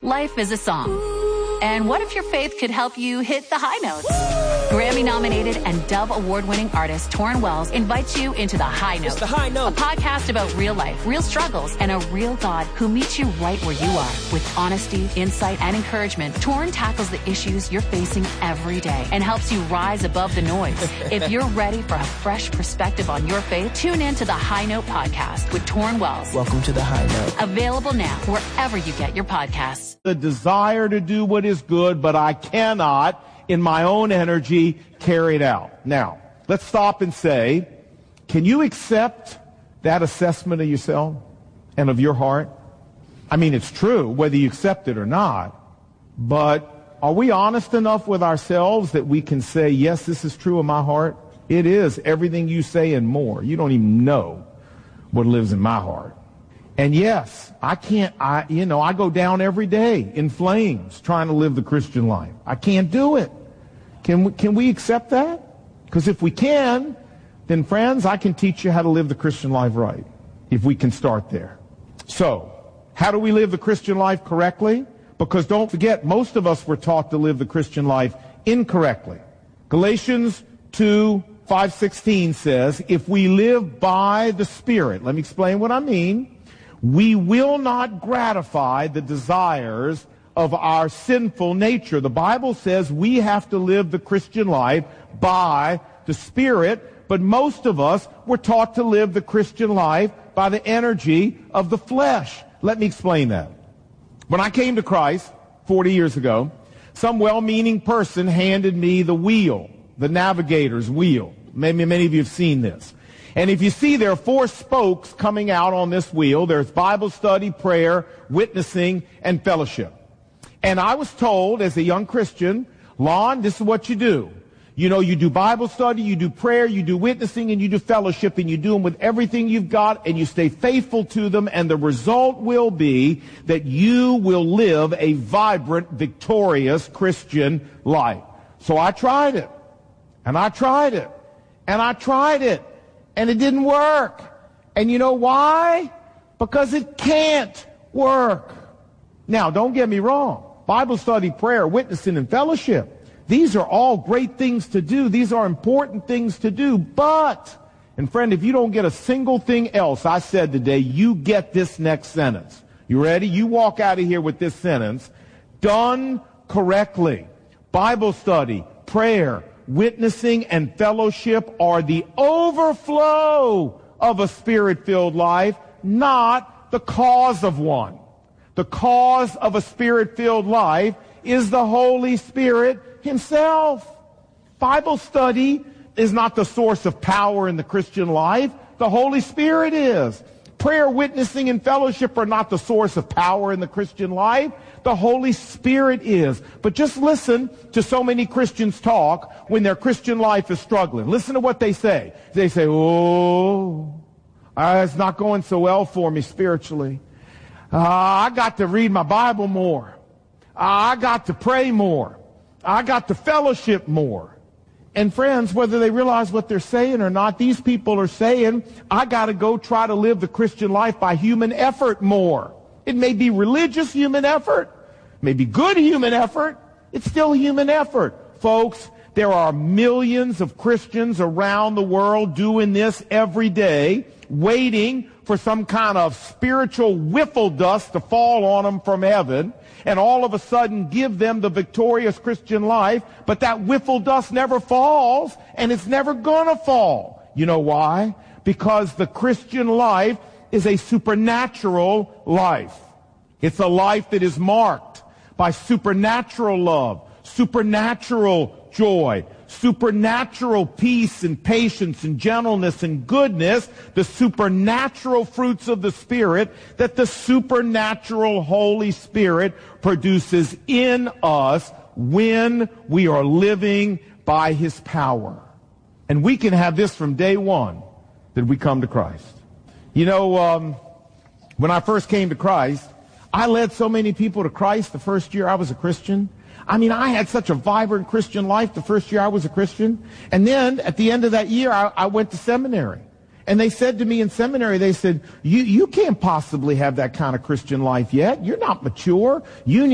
Life is a song. And what if your faith could help you hit the high notes? Grammy-nominated and Dove Award-winning artist Torrin Wells invites you into The High Note. It's The High Note. A podcast about real life, real struggles, and a real God who meets you right where you are. With honesty, insight, and encouragement, Torrin tackles the issues you're facing every day and helps you rise above the noise. If you're ready for a fresh perspective on your faith, tune in to The High Note podcast with Torrin Wells. Welcome to The High Note. Available now wherever you get your podcasts. The desire to do what is good, but I cannot, in my own energy, carry it out. Now, let's stop and say, can you accept that assessment of yourself and of your heart? I mean, it's true, whether you accept it or not, but are we honest enough with ourselves that we can say, yes, this is true of my heart? It is everything you say and more. You don't even know what lives in my heart. And yes, I go down every day in flames trying to live the Christian life. I can't do it. Can we accept that? Because if we can, then friends, I can teach you how to live the Christian life right, if we can start there. So, how do we live the Christian life correctly? Because don't forget, most of us were taught to live the Christian life incorrectly. Galatians 2:5-16 says, if we live by the Spirit, let me explain what I mean. We will not gratify the desires of our sinful nature. The Bible says we have to live the Christian life by the Spirit, but most of us were taught to live the Christian life by the energy of the flesh. Let me explain that. When I came to Christ 40 years ago, some well-meaning person handed me the wheel, the navigator's wheel. Maybe many of you have seen this. And if you see, there are 4 spokes coming out on this wheel. There's Bible study, prayer, witnessing, and fellowship. And I was told as a young Christian, Lon, this is what you do. You know, you do Bible study, you do prayer, you do witnessing, and you do fellowship, and you do them with everything you've got, and you stay faithful to them, and the result will be that you will live a vibrant, victorious Christian life. So I tried it, and I tried it, and I tried it. And it didn't work. And you know why? Because it can't work. Now, don't get me wrong. Bible study, prayer, witnessing, and fellowship. These are all great things to do. These are important things to do. But, and friend, if you don't get a single thing else I said today, you get this next sentence. You ready? You walk out of here with this sentence. Done correctly. Bible study, prayer, witnessing, and fellowship are the overflow of a Spirit-filled life, not the cause of one. The cause of a Spirit-filled life is the Holy Spirit Himself. Bible study is not the source of power in the Christian life. The Holy Spirit is. Prayer, witnessing, and fellowship are not the source of power in the Christian life. The Holy Spirit is. But just listen to so many Christians talk when their Christian life is struggling. Listen to what they say. They say, it's not going so well for me spiritually. I got to read my Bible more. I got to pray more. I got to fellowship more. And friends, whether they realize what they're saying or not, these people are saying, I got to go try to live the Christian life by human effort more. It may be religious human effort, may be good human effort. It's still human effort. Folks, there are millions of Christians around the world doing this every day, waiting for some kind of spiritual wiffle dust to fall on them from heaven and all of a sudden give them the victorious Christian life, but that wiffle dust never falls, and it's never gonna fall. You know why? Because the Christian life is a supernatural life. It's a life that is marked by supernatural love, supernatural joy, supernatural peace and patience and gentleness and goodness, the supernatural fruits of the Spirit that the supernatural Holy Spirit produces in us when we are living by His power. And we can have this from day one that we come to Christ. You know, when I first came to Christ, I led so many people to Christ the first year I was a Christian. I mean, I had such a vibrant Christian life the first year I was a Christian. And then at the end of that year, I went to seminary. And they said to me in seminary, they said, you can't possibly have that kind of Christian life yet. You're not mature. You